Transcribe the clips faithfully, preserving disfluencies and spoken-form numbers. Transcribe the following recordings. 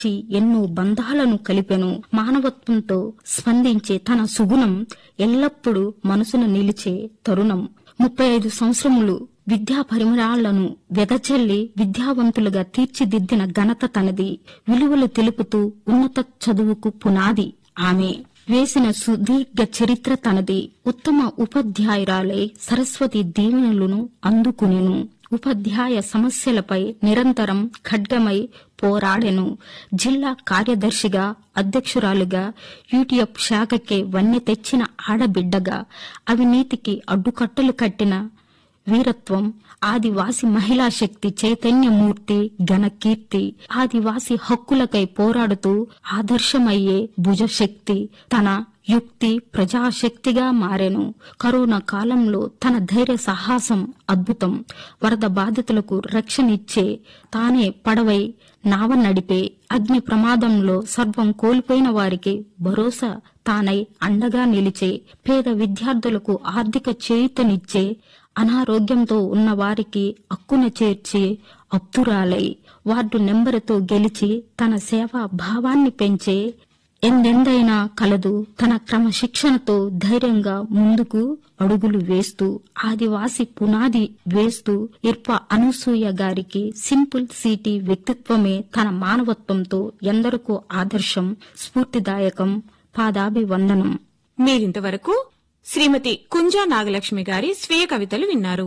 ఎన్నో బంధాలను కలిపెను. మానవత్వంతో స్పందించే తన సుగుణం ఎల్లప్పుడూ మనసును నిలిచే తరుణం. ముప్పై ఐదు సంవత్సరములు విద్యా పరిమళాలను వెదజల్లి విద్యావంతులుగా తీర్చిదిద్దిన ఘనత తనది. విలువలు తెలుపుతూ ఉన్నత చదువుకు పునాది ఆమె వేసిన సుదీర్ఘ చరిత్ర తనది. ఉత్తమ ఉపాధ్యాయురాలై సరస్వతి దీవెనలను అందుకునెను. ఉపాధ్యాయ సమస్యలపై నిరంతరం ఖడ్గమై పోరాడెను. జిల్లా కార్యదర్శిగా, అధ్యక్షురాలుగా, యూటీఎఫ్ శాఖకే వన్నె తెచ్చిన ఆడబిడ్డగా, అవినీతికి అడ్డుకట్టలు కట్టిన వీరత్వం, ఆదివాసి మహిళా శక్తి చైతన్యమూర్తి ఘనకీర్తి, ఆదివాసి హక్కులకై పోరాడుతూ ఆదర్శమయ్యే భుజశక్తి, తన యుక్తి ప్రజాశక్తిగా మారెను. కరోనా కాలంలో తన ధైర్య సాహసం అద్భుతం. వరద బాధితులకు రక్షణిచ్చే తానే పడవై నావ నడిపే, అగ్ని ప్రమాదంలో సర్వం కోల్పోయిన వారికి భరోసా తానై అండగా నిలిచే, పేద విద్యార్థులకు ఆర్థిక చేయూతనిచ్చే, అనారోగ్యంతో ఉన్న వారికి అక్కున చేర్చి అప్తురాలై వార్డు నెంబరుతో గెలిచి తన సేవా భావాన్ని పెంచే, ఎందెందైనా కలదు తన క్రమశిక్షణతో ధైర్యంగా ముందుకు అడుగులు వేస్తూ, ఆదివాసి పునాది వేస్తూ ఇర్ప అనసూయ గారికి సింపుల్ సిటీ వ్యక్తిత్వమే తన మానవత్వంతో ఎందరికో ఆదర్శం, స్ఫూర్తిదాయకం. పాదాభివందనం. మీరింతవరకు శ్రీమతి కుంజా నాగలక్ష్మి గారి స్వీయ కవితలు విన్నారు.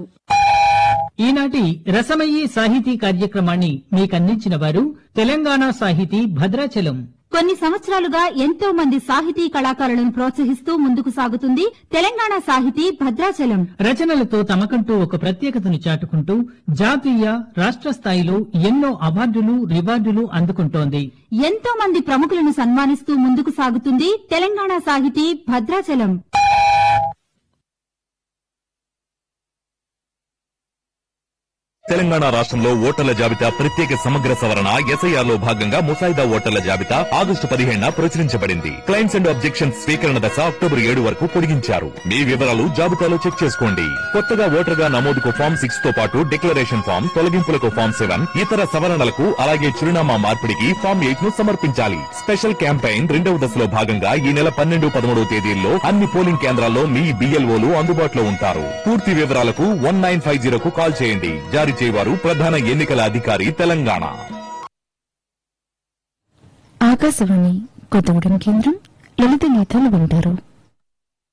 ఈనాటి రసమయీ సాహితీ కార్యక్రమాన్ని మీకందించిన వారు తెలంగాణ సాహితీ భద్రాచలం. కొన్ని సంవత్సరాలుగా ఎంతో మంది సాహితీ కళాకారులను ప్రోత్సహిస్తూ ముందుకు సాగుతుంది తెలంగాణ సాహితీ భద్రాచలం. రచనలతో తమకంటూ ఒక ప్రత్యేకతను చాటుకుంటూ జాతీయ, రాష్ట్ర స్థాయిలో ఎన్నో అవార్డులు, రివార్డులు అందుకుంటోంది. ఎంతో మంది ప్రముఖులను సన్మానిస్తూ ముందుకు సాగుతుంది తెలంగాణ సాహితీ భద్రాచలం. తెలంగాణ రాష్ట్రంలో ఓటర్ల జాబితా ప్రత్యేక సమగ్ర సవరణ ఎస్ఐఆర్ లో భాగంగా ముసాయిదా ఓటర్ల జాబితా ఆగస్టు పదిహేడున ప్రచురించబడింది. క్లైమ్స్ అండ్ అబ్జెక్షన్స్ స్వీకరణ దశ అక్టోబర్ ఏడు వరకు పొడిగించారు. మీ వివరాలు జాబితాలో చెక్ చేసుకోండి. కొత్తగా ఓటర్ గా నమోదుకు ఫామ్ సిక్స్ తో పాటు డిక్లరేషన్ ఫామ్, తొలగింపులకు ఫామ్ సెవెన్, ఇతర సవరణలకు అలాగే చిరునామా మార్పిడికి ఫామ్ ఎయిట్ ను సమర్పించాలి. స్పెషల్ క్యాంపెయిన్ రెండవ దశలో భాగంగా ఈ నెల పన్నెండు పదమూడవ తేదీల్లో అన్ని పోలింగ్ కేంద్రాల్లో మీ బిఎల్ఓలు అందుబాటులో ఉంటారు. పూర్తి వివరాలకు వన్ నైన్ ఫైవ్ జీరోకు కాల్ చేయండి. జారీ చేయవారు ప్రధాన ఎన్నికల అధికారి తెలంగాణ. ఆకాశవాణి కొత్తగూడెం కేంద్రం లలిత గీతాలు వింటారు.